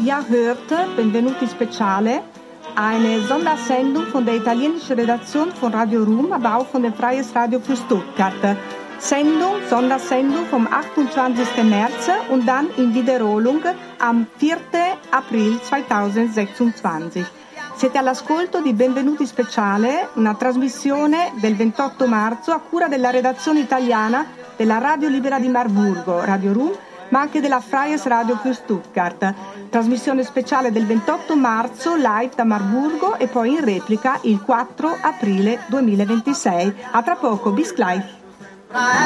Ja, hörte, benvenuti Speziale, eine Sondersendung von der italienischen Redaktion von Radio Rum, aber auch von dem Freies Radio für Stuttgart. Sondersendung vom 28. März und dann in Wiederholung am 4. April 2026. Siete all'ascolto di Benvenuti Speciale, una trasmissione del 28 marzo a cura della redazione italiana della Radio Libera di Marburgo, Radio Rum, ma anche della Freies Radio für Stuttgart. Trasmissione speciale del 28 marzo live da Marburgo e poi in replica il 4 aprile 2026. A tra poco, bis gleich!